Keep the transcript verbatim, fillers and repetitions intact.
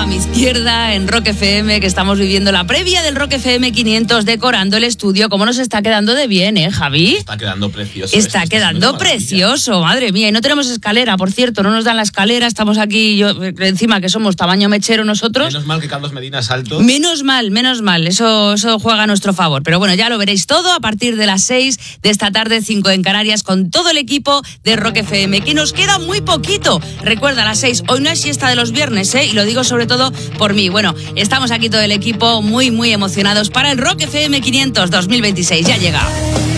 a mi izquierda en Rock F M, que estamos viviendo la previa del Rock F M quinientos, decorando el estudio. ¿Cómo nos está quedando de bien, eh, Javi? Está quedando precioso. Está esto, quedando está precioso, madre mía. Y no tenemos escalera, por cierto, no nos dan la escalera. Estamos aquí, yo encima que somos tamaño mechero nosotros. Menos mal que Carlos Medina es alto. Menos mal, menos mal. Eso, eso juega a nuestro favor. Pero bueno, ya lo veréis todo a partir de las seis de esta tarde, cinco en Canarias, con todo el equipo de Rock F M, que nos queda muy poquito. Recuerda, a las seis, hoy no es siesta de los viernes, ¿eh? Y lo digo sobre todo por mí. Bueno, estamos aquí todo el equipo muy, muy emocionados para el Rock F M quinientos dos mil veintiséis. Ya llega.